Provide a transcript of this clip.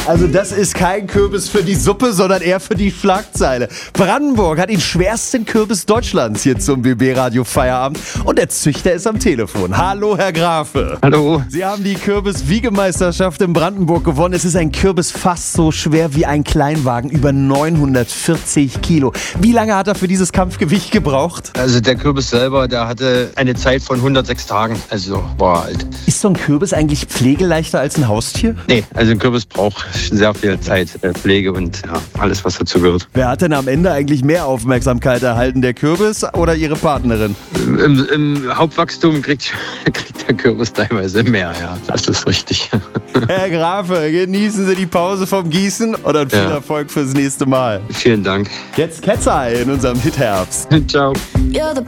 Also das ist kein Kürbis für die Suppe, sondern eher für die Schlagzeile. Brandenburg hat den schwersten Kürbis Deutschlands hier zum BB-Radio Feierabend und der Züchter ist am Telefon. Hallo, Herr Grafe. Hallo. Sie haben die Kürbis-Wiegemeisterschaft in Brandenburg gewonnen. Es ist ein Kürbis fast so schwer wie ein Kleinwagen, über 940 Kilo. Wie lange hat er für dieses Kampfgewicht gebraucht? Also der Kürbis selber, der hatte eine Zeit von 106 Tagen, also war alt. Ist so ein Kürbis eigentlich pflegeleichter als ein Haustier? Nee, also ein Kürbis braucht sehr viel Zeit, Pflege und ja, alles, was dazu gehört. Wer hat denn am Ende eigentlich mehr Aufmerksamkeit erhalten, der Kürbis oder Ihre Partnerin? Im Hauptwachstum kriegt der Kürbis teilweise mehr, ja, das ist richtig. Herr Grafe, genießen Sie die Pause vom Gießen und viel Erfolg fürs nächste Mal. Vielen Dank. Jetzt Cat's Eye in unserem Hitherbst. Ciao. You're the